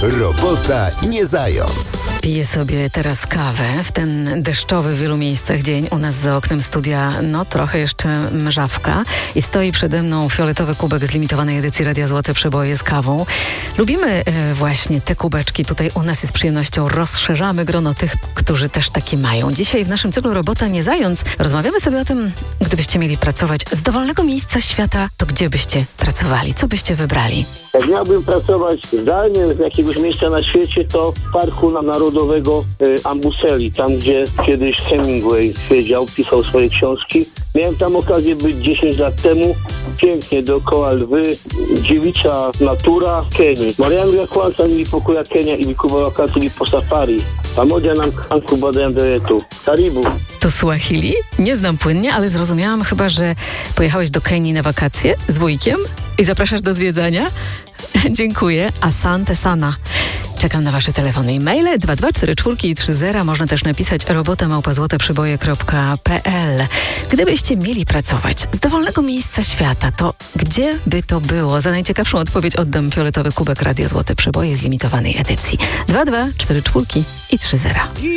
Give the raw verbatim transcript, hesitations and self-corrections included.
Robota nie zając. Piję sobie teraz kawę w ten deszczowy w wielu miejscach dzień. U nas za oknem studia, no trochę jeszcze mrzawka i stoi przede mną fioletowy kubek z limitowanej edycji Radia Złote Przeboje z kawą. Lubimy e, właśnie te kubeczki tutaj u nas i z przyjemnością rozszerzamy grono tych, którzy też takie mają. Dzisiaj w naszym cyklu Robota nie zając rozmawiamy sobie o tym, gdybyście mieli pracować z dowolnego miejsca świata, to gdzie byście pracowali? Co byście wybrali? Jak miałbym pracować zdalnie z jakiegoś miejsca na świecie, to w Parku Narodowego y, Amboseli, tam gdzie kiedyś Hemingway siedział, pisał swoje książki. Miałem tam okazję być dziesięć lat temu. Pięknie, dookoła lwy, dziewicza natura Kenii. Mariangu ya kwanza nilipokuwa Kenya ilikuwa wakati nilipo safari pamoja na mkanku baada yetu. Karibu. To Swahili? Nie znam płynnie, ale zrozumiałam chyba, że pojechałeś do Kenii na wakacje z wujkiem i zapraszasz do zwiedzania? Dziękuję. Asante sana. Czekam na wasze telefony i maile dwa dwa cztery cztery trzy zero. Można też napisać robota małpa złote przeboje kropka p l. Gdybyście mieli pracować z dowolnego miejsca świata, to gdzie by to było? Za najciekawszą odpowiedź oddam fioletowy kubek Radia Złote Przeboje z limitowanej edycji. dwa dwa cztery cztery i trzy zero.